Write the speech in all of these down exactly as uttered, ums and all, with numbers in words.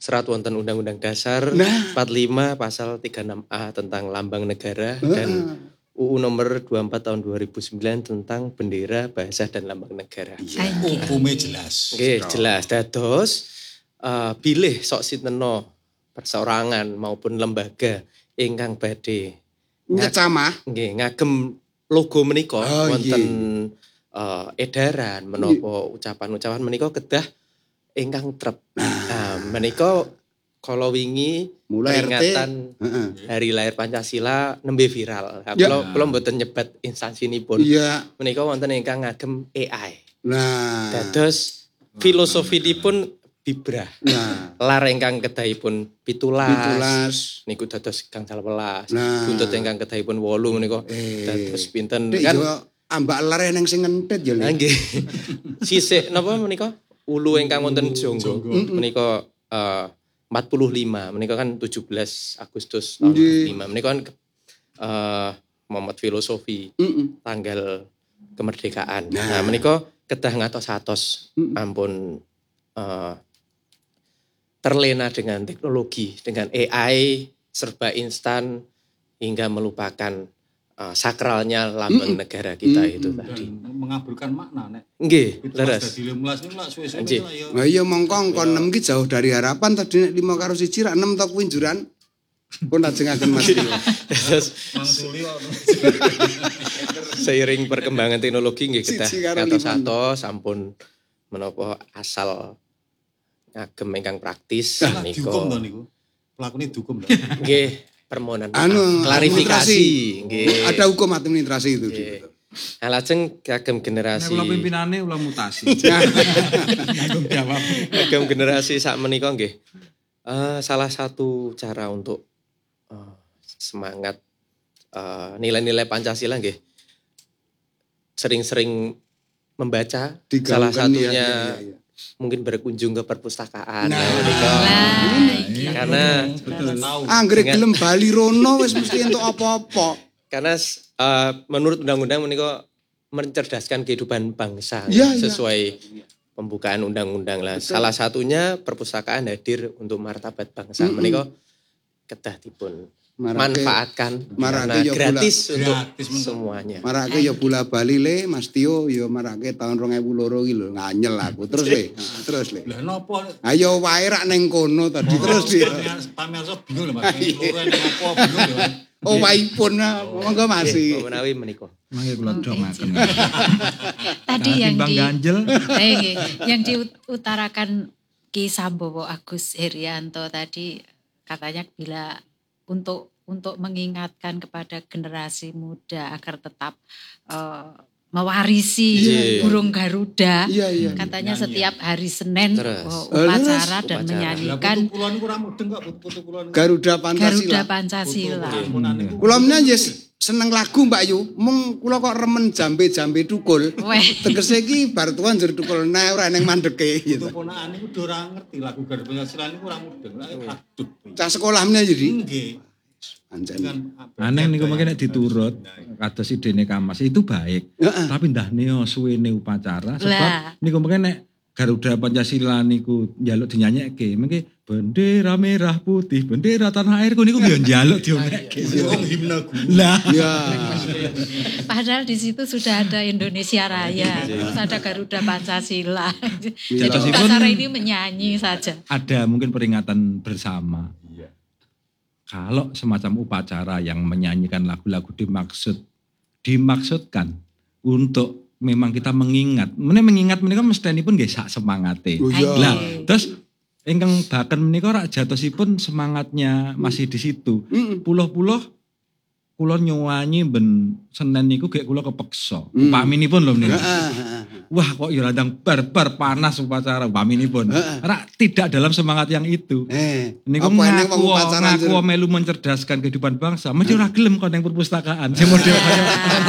serat wonten Undang-Undang Dasar Nah. empat puluh lima pasal tiga puluh enam A tentang lambang negara Heeh. dan U U nomor dua puluh empat tahun dua ribu sembilan tentang bendera, bahasa dan lambang negara. Iya. Hukumnya jelas. Nggih, jelas. Dados uh, bilih sok sinten perseorangan maupun lembaga ingkang badhe Ngecamah. nggih ngagem logo menika Oh, wonten uh, edaran menapa ucapan-ucapan menika kedah ingkang trep. Nah, menika kala wingi Mulai R T. peringatan Heeh. Hari Lahir Pancasila nembe viral. Nah, Ya. kula kula mboten nyebat instansinipun. Iya. Menika wonten ingkang ngagem A I. Nah. Dados filosofinipun bibrah. Nah. Lar ingkang kedahipun pitulas. Pitulas. Niku dados gangsal welas. Nah. Buntut ingkang kedahipun wolu menika Eh. dados pinten Dek kan. yo ambak lar eneng sing ngentet ya. Nah, Lik. nggih. Sisik napa menika? Ulu ingkang wonten Jonggo. Menika eh, empat puluh lima. Menika kan tujuh belas Agustus tahun Nggih. empat puluh lima. Menika kan eh Muhammad filosofi Heeh. tanggal kemerdekaan. Nah. Nah, menika kedah ngatos-atos Mm. ampun eh, terlena dengan teknologi, dengan A I serba instan hingga melupakan eh, sakralnya lambang negara kita Mm-mm. itu tadi. Dan mengabulkan makna nek. Nggih, Itu leres. dadi lima belas ini lah suwe-suwe Nggih. lah ya. Lah iya mongko kon enam ki jauh dari harapan tadi nek lima karo siji rak enam ta kuwi njuran. Pun lajengaken Mas. Terus Mang Suli ono. seiring perkembangan teknologi nggih kedah Siji karo ngatos-atos sampun menapa asal ngagem ingkang praktis Lah dihukum to menika. niku. Pelakune dihukum to. Nggih, permohonan Anu, maaf. klarifikasi administrasi. nggih. Ada hukum administrasi itu. Nggih. Nah, lajeng kagem Nek generasi kula pimpinane ulah mutasi. Tanggung jawab. kagem generasi sak menika nggih. Eh, salah satu cara untuk eh, semangat eh, nilai-nilai Pancasila nggih. Sering-sering membaca, Digaungkan, salah satunya iya, iya, iya. mungkin berkunjung ke perpustakaan. Nah. Nah, menika. Karena Tahu. Anggere Dengan- gelem bali rono wis mesti entuk apa-apa. karena eh, menurut undang-undang menika mencerdaskan kehidupan bangsa Iya, iya. sesuai pembukaan undang-undang lah. Betul. Salah satunya perpustakaan hadir untuk martabat bangsa. Mm-mm. Menika kedah dipun Marake- manfaatkan marake karena ya gratis pula. untuk Gratis untuk- semuanya. Marake ya bola bali le Mas Tio ya marake tahun dua ribu dua ki lho nganyel aku terus le. Nah, terus le. Lah napa? Ayo wae rak ning kono tadi terus dia. Pamirsa bingung lho Mas. Loro napa bingung lho. Oh waipun monggo masih. Nggih, menawi menika. Mangke kula dongaken. Tadi yang Timbang di ganjel. Eh, nggih. yang diutarakan Ki Sambowo Agus Herianto tadi katanya bila untuk untuk mengingatkan kepada generasi muda agar tetap eh, mewarisi Iya. burung Garuda. Iya iya. Katanya setiap hari Senin Terus. oh, Eh, upacara terus. dan Upacara. Lah menyanyikan putu kula niku ora mudeng kok putu kula niku. Garuda Pancasila. Garuda Pancasila. Kula menan yes seneng lagu Mbak Yu, mung kula kok remen jambe-jambe tukul. Weh. Tegese iki bar tuwa njur tukul nah ora ning mandeke gitu. Putu ponakan niku udah ora ngerti lagu Garuda Pancasila niku ora mudeng. Lah aduh. Cah sekolah meneh jadi. Nggih. Anjane. Kan Aneh niku mungkin nek diturut kados idene Kamas itu baik. Heeh. Tapi ndahne suwene upacara sebab Lah. niku mungkin nek Garuda Pancasila niku njaluk dinyanyekke mengki bendera merah putih bendera tanah airku niku yo njaluk dionekke. wong himne guru. Lah Ya. Padahal di situ sudah ada Indonesia Raya, terus ada Garuda Pancasila. Jadi Jatuhipun- upacara ini menyanyi saja. ada mungkin peringatan bersama. Kalau semacam upacara yang menyanyikan lagu-lagu dimaksud dimaksudkan untuk memang kita mengingat. Mene mengingat menika mestine pun nggih sak semangate. Oh iya. Lah, terus ingkang bahkan menika rak jatosipun semangatnya masih di situ. Mm. Puluh-puluh kula nyuwanyi ben Senin niku gek kula kepeksa. Mm. Upaminipun lho menika. Heeh, heeh. Wah kok ya radang barbar panas upacara upaminipun. Heeh. Rak tidak dalam semangat yang itu. Eh, Niku apa eneng ngaku, wong upacara ngaku njur. melu mencerdaskan kehidupan bangsa. Mesti ora gelem kok nang perpustakaan. Sing model kaya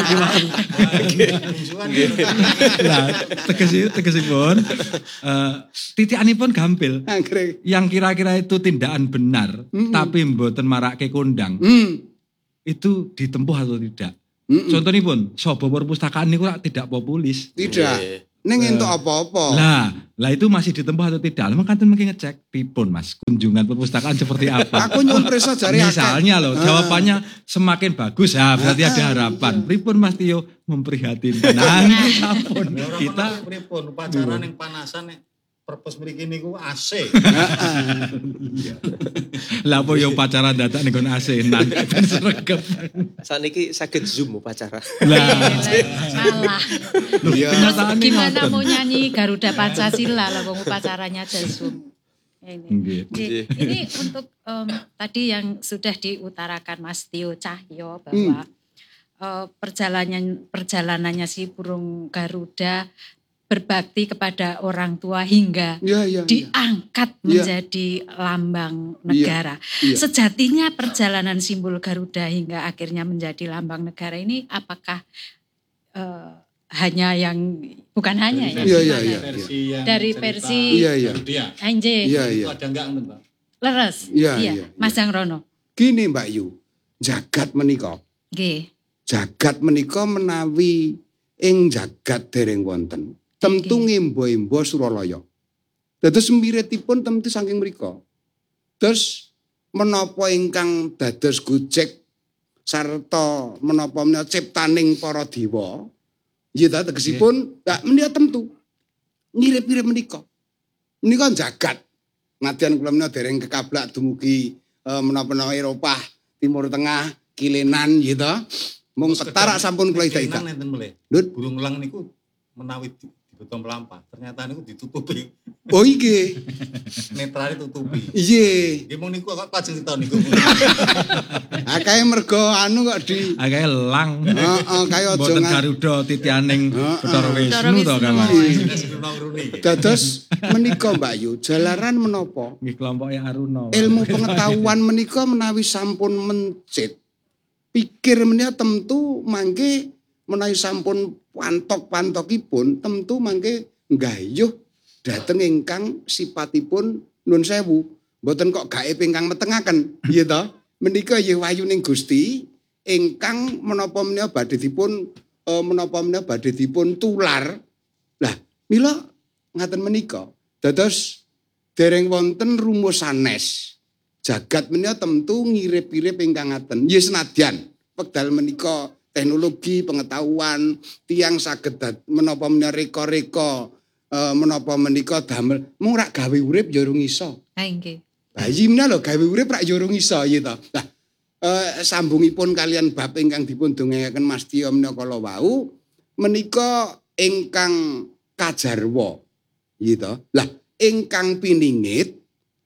Lah, tegesi tegesipun eh titikanipun gampil. Anggere. Yang kira-kira itu tindakan benar, Mm-mm. tapi mboten marake kondang. Hmm. Itu ditempuh atau tidak? Mm-mm. Contohipun, sapa perpustakaan niku rak tidak populis. Tidak. Nggih. ning entuk apa-apa. Lah, lah itu masih ditempuh atau tidak? Lah kan mungkin ngecek pripun Mas, kunjungan perpustakaan seperti apa. Aku nyuwun preso jare akeh. Misalnya loh, Ah. jawabannya semakin bagus ya, berarti Ah, ada harapan. Pripun Mas Tio memprihatinkan. Nah, ini sampun Kita kita pripun upacara ning panasan nek perpus mriki niku A C. lah apa yo upacara dadak ning nggon A C nan ben sregep. Saniki saged Zoom upacara. Lah, Salah. Iya. kenyataane Gimana ngoten. mau nyanyi Garuda Pancasila lah wong upacaranya aja Zoom. Ini. Nggih. Jadi, ini untuk em, tadi yang sudah diutarakan Mas Tio Cahyo bahwa eh, perjalanan perjalanannya si burung Garuda berbakti kepada orang tua hingga Iya, iya. iya. diangkat Iya. menjadi lambang negara. iya. Sejatinya perjalanan simbol Garuda hingga akhirnya menjadi lambang negara ini apakah eh, hanya yang bukan hanya ya? Iya, iya, gimana? iya. Versi yang Dari cerita versi- Iya, iya. Garuda. Anjay, Iya, Itu iya. ada enggak ngoten, Pak? leres. Iya, iya, Mas iya. Jangrono. Gini Mbak Yu, jagat menika. Nggih. Jagat menika menawi ing jagat dereng wonten. Temtu Nggih. ngimba-imba Suralaya. Dados miritipun temtu saking mrika. Terus menapa ingkang dados gojek sarta menapa menika ciptaning para dewa. Nggih ta tegesipun tak menika temtu. Mirip-mirip menika. Menika jagat. Nadyan kula menika dereng kekablak dumugi eh, menapa-menapa Eropah, Timur Tengah, Kilenan nggih ta. Mung ketarak sampun kula idak-idak. Keinginan enten melih. Lho, Burung elang niku menawi di- dibeton melampah, ternyata niku ditutupi. oh nggih. Netral ditutupi. Iya. Nggih mung niku kok pas cerita niku. Akae mergo anu kok di Akeh lang. heeh kaya aja Mboten ngan- Garuda titianing Heeh. Bathara Bathara Wisnu to Wisnu. Kang Mas. Wis sebelum ngruni nggih. dados menika Mbak Yu, jalaran menapa? Nggih kelompoke Aruna. Ilmu pengetahuan menika menawi sampun mencit. Pikir menika tentu mangke menawi sampun pantok-pantokipun tentu mangke nggayuh dhateng ingkang sipatipun nun sewu. Mboten kok gaib ingkang metengaken, nggih to? Menika nggih wayuning Gusti ingkang menapa menika badhe dipun eh, menapa menika badhe dipun tular. Lah, mila ngaten menika. Dados dereng wonten rumus sanes. Jagat menika tentu ngirip-irip ingkang ngaten. Ya senadyan wekdal menika teknologi pengetahuan tiang saged dad- menapa menika reka-reka eh, menapa menika damel mung rak gawe urip ya urung iso. Ha nggih. Bayi menika lho gawe urip rak ya urung iso ya to. Lah eh, sambungipun kalian bab ingkang dipun dongengken Mas Tio menika kala wau menika ingkang kajarwa. Gitu. Lah ingkang piningit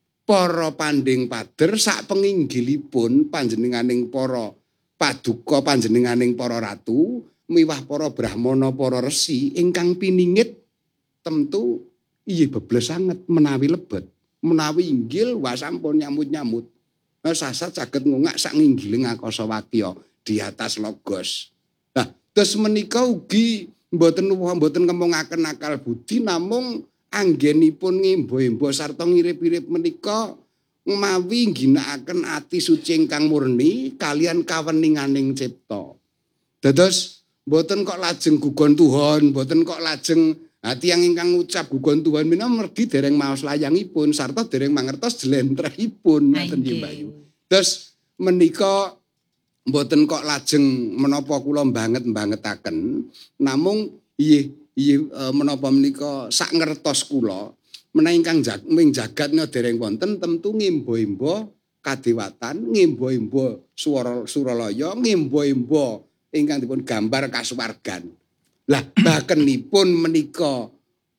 para panding pader sak penginggilipun panjenenganing para paduka panjenenganing para ratu miwah para brahmana para resi ingkang piningit tentu iya bebles sanget menawi lebet menawi inggil wah sampun nyamut-nyamut nah, sasat saged ngungak sak nginggiling akasa wakya di atas logos. Nah terus menika ugi mboten mboten kemungaken akal budi namung anggenipun ngimba-imba sarta ngirip-irip menika mawi ngginakaken ati suci ingkang murni kalian kaweninganing cipta. Dados mboten kok lajeng gugon Tuhan, mboten kok lajeng ati yang ingkang ngucap gugon Tuhan menika mergi dereng maos layangipun sarta dereng mangertos jlentrehipun ngoten nggih Mbak Yu. Terus menika mboten kok lajeng menapa kula banget-bangetaken namung inggih inggih e, menapa menika sak ngertos kula menawi ingkang jag, ming jagat menika dereng wonten tentu ngimba-imba kadewatan, ngimba-imba swara Suralaya, ngimba-imba ingkang dipun gambar kasuwargan. Lah bakenipun menika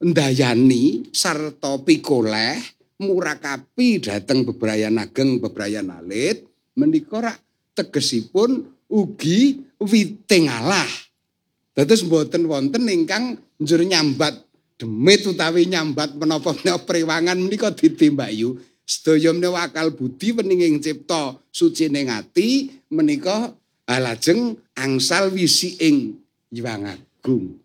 ndayani sarta pikoleh murakapi dhateng bebrayan ageng bebrayan alit menika rak tegesipun ugi witing Allah. Dados mboten wonten ingkang njur nyambat demit utawi nyambat menapa-menapa prewangan menika dite Mbak Yu. Sedaya menika akal budi weninging cipta sucining ati menika lajeng angsal wisi ing Hyang Agung.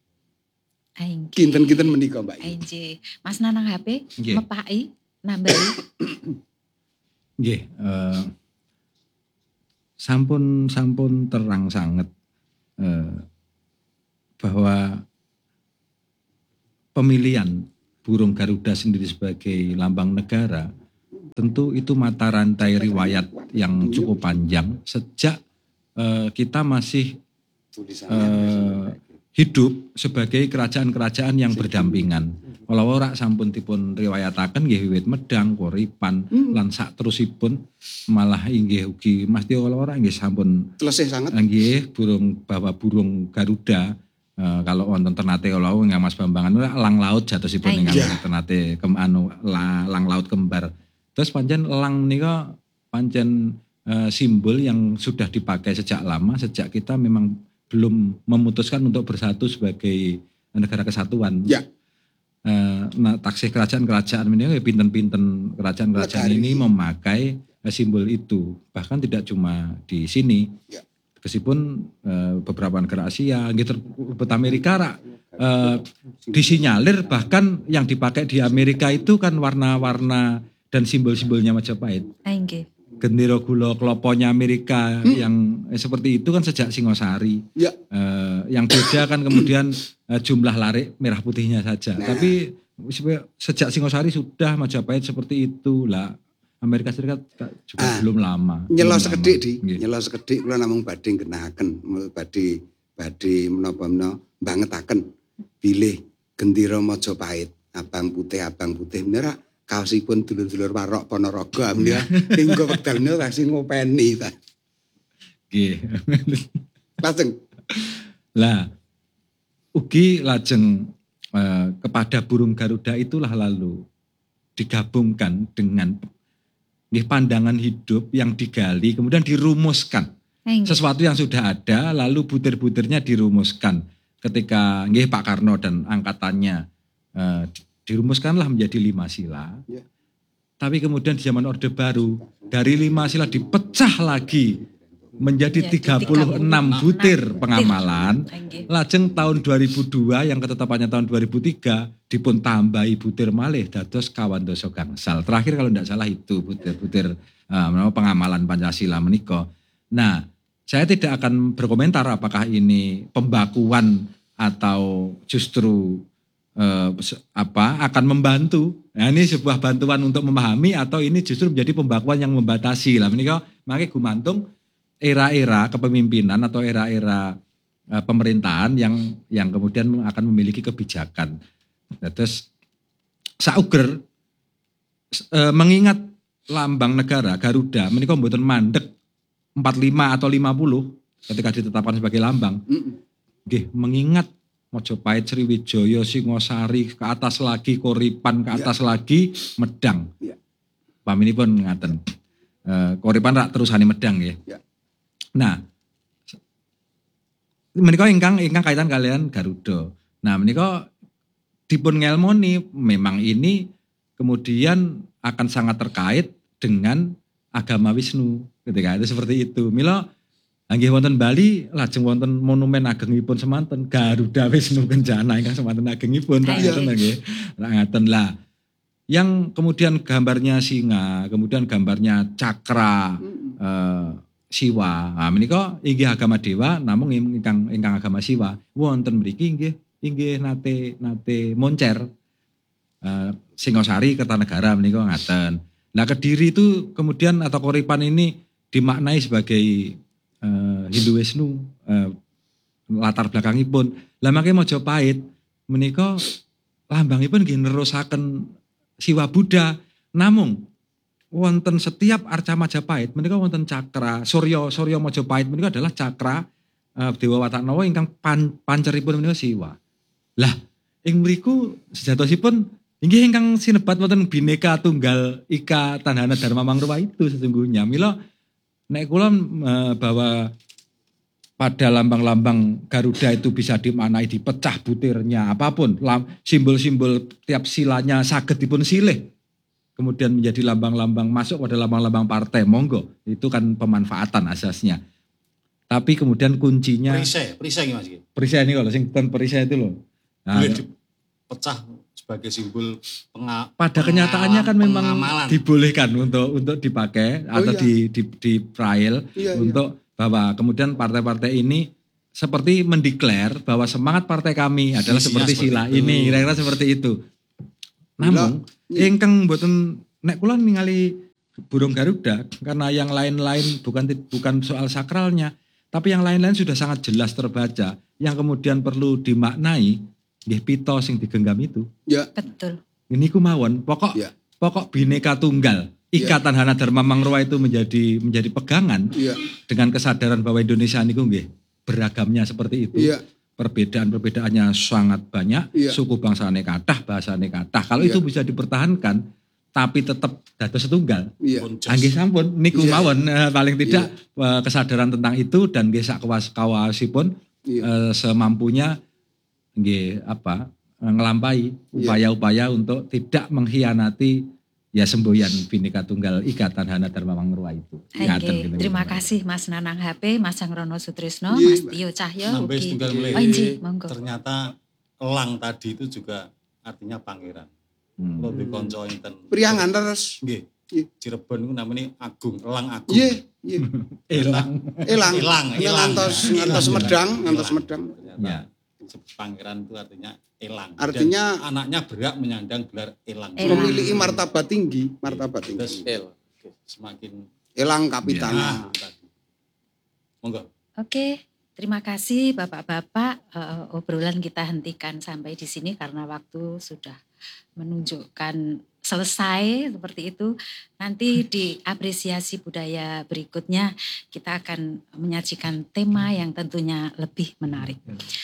Aing. Kinten-kinten menika Mbak Yu. Aing. Mas Nanang H P Nggih. mepaki nambahi. Nggih, eh, sampun sampun terang sanget eh, bahwa pemilihan burung Garuda sendiri sebagai lambang negara, tentu itu mata rantai riwayat yang cukup panjang sejak uh, kita masih uh, hidup sebagai kerajaan-kerajaan yang berdampingan. Kalau ora sampun dipun riwayataken nggih wiwit medang, koripan, hmm. lan sak terusipun malah inggih ugi mesti ora nggih sampun telesih sanget. Nggih burung bawa burung Garuda. Uh, kalau wonten Ternate kalau nggak Mas Bambangan elang laut jatosipun ingkang Ternate kem anu elang laut kembar. Terus pancen elang nika pancen uh, simbol yang sudah dipakai sejak lama, sejak kita memang belum memutuskan untuk bersatu sebagai negara kesatuan. Ya. Uh, nah, taksih kerajaan-kerajaan ini pinten-pinten kerajaan-kerajaan ini memakai uh, simbol itu. Bahkan tidak cuma di sini. Ya. Meskipun uh, beberapa negara Asia, gitu, Amerika rak, uh, disinyalir bahkan yang dipakai di Amerika itu kan warna-warna dan simbol-simbolnya Majapahit. Nggih. Gendera gula kloponya Amerika hmm. yang eh, seperti itu kan sejak Singosari. Ya. Uh, yang beda kan kemudian uh, jumlah larik merah putihnya saja. Nah. Tapi sejak Singosari sudah Majapahit seperti itu lah. Amerika Serikat juga ah, belum lama. Nyelo sekedhik di, yeah. nyelo sekedhik kula namung badhe nggenaken, badhe badhe menapa-menapa mbangetaken bilih gendera Majapahit, abang putih abang putih bener kaosipun dulur-dulur Warok Ponorogo amnya tinggo wekdalne kasih ngopeni ta. Nggih. Lajeng. Lah ugi lajeng eh, kepada burung Garuda itulah lalu digabungkan dengan pandangan hidup yang digali kemudian dirumuskan. Sesuatu yang sudah ada lalu butir-butirnya dirumuskan. Ketika nggih Pak Karno dan angkatannya eh, dirumuskanlah menjadi lima sila. Ya. Tapi kemudian di zaman Orde Baru dari lima sila dipecah lagi menjadi tiga puluh enam butir pengamalan. Lajeng tahun dua ribu dua yang ketetapannya tahun dua ribu tiga dipun tambahi butir malih dados kawan doso gangsal. Terakhir kalau tidak salah itu butir-butir uh, pengamalan Pancasila menika. Nah, saya tidak akan berkomentar apakah ini pembakuan atau justru uh, apa akan membantu. Nah, ini sebuah bantuan untuk memahami atau ini justru menjadi pembakuan yang membatasi lah menika. Maka gumantung era-era kepemimpinan atau era-era uh, pemerintahan yang yang kemudian akan memiliki kebijakan. Terus sauger uh, mengingat lambang negara Garuda menika mboten mandek empat puluh lima atau lima puluh ketika ditetapkan sebagai lambang. Nggih, mengingat Majapahit, Sriwijaya, Singosari, ke atas lagi Koripan, ke atas ya. lagi Medang. Ya. Paminipun ngaten. Uh, Koripan rak terusane Medang nggih. Ya. Nah, menika ingkang ingkang kaitan kalian Garuda. Nah, menika dipun ngelmoni memang ini kemudian akan sangat terkait dengan agama Wisnu. Ketika itu seperti itu. Mila nggih wonten Bali lajeng wonten monumen agengipun semanten Garuda Wisnu Kencana ingkang semanten agengipun tak ngoten nggih. Lah ngaten lah. Yang kemudian gambarnya singa, kemudian gambarnya cakra, eh, Siwa. Nah, menika inggih agama dewa namung ingkang ingkang agama Siwa. Wonten mriki inggih inggih nate nate moncer. Uh, Singosari Kertanegara menika ngaten. Nah, Kediri itu kemudian atau Koripan ini dimaknai sebagai uh, Hindu Wisnu uh, latar belakangipun. Lah mangke Majapahit menika lambangipun nggih nerusaken Siwa Buddha namung wonten setiap arca Majapahit menika wonten cakra Surya Surya Majapahit menika adalah cakra uh, Dewa Wataknawa ingkang pan, panceripun menika Siwa. Lah ing mriku sejatosipun inggih ingkang sinebat wonten Bhinneka Tunggal Ika Tandhana Dharma Mangrupa itu sesungguhnya. Mila nek kula uh, bahwa pada lambang-lambang Garuda itu bisa dimaknai dipecah butirnya apapun, simbol-simbol tiap silanya saged dipun silih. Kemudian menjadi lambang-lambang masuk pada lambang-lambang partai, monggo. Itu kan pemanfaatan asasnya. Tapi kemudian kuncinya perisai, perisai gimana sih? Perisai ini kalau sing ten perisai itu loh. Nah, boleh dipecah sebagai simbol penga, pada kenyataannya kan memang pengamalan. Dibolehkan untuk untuk dipakai oh, atau iya. di di di braille iya, untuk iya. bahwa kemudian partai-partai ini seperti mendeklar bahwa semangat partai kami adalah Visinya seperti seperti sila itu. ini, kira-kira seperti itu. Namun, ingkang mboten nek kula ningali burung Garuda karena yang lain-lain bukan bukan soal sakralnya, tapi yang lain-lain sudah sangat jelas terbaca. Yang kemudian perlu dimaknai nggih pita sing digenggam itu. Ya, Betul. Ini kumawon pokok Ya. pokok Bhinneka Tunggal. Ikatan Hana Dharma Mangruwa itu menjadi menjadi pegangan iya, dengan kesadaran bahwa Indonesia niku nggih beragamnya seperti itu. iya, Perbedaan-perbedaannya sangat banyak, Iya. suku bangsane kathah, bahasane kathah. Kalau Iya. itu bisa dipertahankan tapi tetap dados setunggal. iya. Pun jos. Anggih sampun niku Iya. mawon eh, paling tidak eh, kesadaran tentang itu dan nggih sak kawas-kawasipun Iya. eh, semampunya nggih apa eh, ngelampahi upaya-upaya untuk tidak mengkhianati ya semboyan Bhinneka Tunggal Ikatan Hana Dharma Mangruwa itu. Ngaten Oke, gitu, terima gitu. kasih Mas Nanang H P, Mas Sangrono Sutrisno, Iya, Mas Mbak. Tio Cahyo, Nambah ugi. setunggal mulai. Oh inji, monggo. Ternyata elang tadi itu juga artinya pangeran. Hmm. Kalau di konco enten. Priangan terus. Nggih. Iya. Cirebon itu namanya Agung, elang Agung. Iya, iya. Elang. Elang. Elang, Ini elang. ngantos Ya, ngantos elang. medang, Elang. ngantos medang. Ternyata Ya. pangeran itu artinya elang. Artinya- Dan anaknya berhak menyandang gelar elang. Elang. Memiliki martabat tinggi, martabat tinggi. Terus El. semakin Elang nah, kapitana. tadi. Monggo. Oke, terima kasih Bapak-bapak. Eh, obrolan kita hentikan sampai di sini karena waktu sudah menunjukkan selesai seperti itu. Nanti di apresiasi budaya berikutnya kita akan menyajikan tema yang tentunya lebih menarik.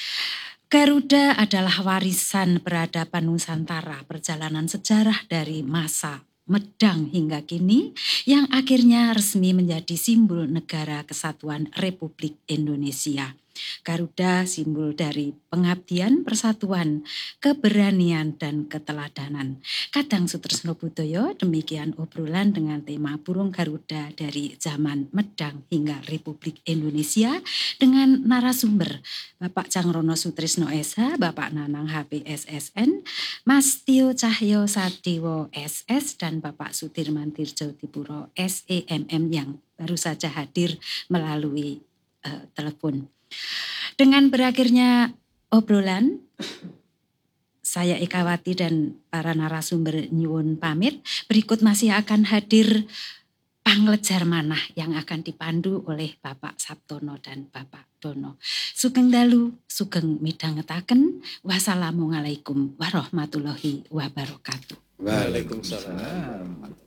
Garuda adalah warisan peradaban Nusantara, perjalanan sejarah dari masa Medang hingga kini yang akhirnya resmi menjadi simbol negara kesatuan Republik Indonesia. Garuda simbol dari pengabdian, persatuan, keberanian, dan keteladanan. Kadang Sutrisno Budoyo, demikian obrolan dengan tema burung Garuda dari zaman Medang hingga Republik Indonesia dengan narasumber Bapak Cangrono Sutrisno S H, Bapak Nanang H P S S N, Mas Tio Cahyo Sadewo S S, dan Bapak Sudirman Tirjo Dipuro S E M M yang baru saja hadir melalui uh, telepon. Dengan berakhirnya obrolan, saya Ekawati dan para narasumber nyuwun pamit. Berikut masih akan hadir Panglejar Manah yang akan dipandu oleh Bapak Sabtono dan Bapak Dono. Sugeng dalu, sugeng midhangetaken. Wassalamualaikum warahmatullahi wabarakatuh. Waalaikumsalam.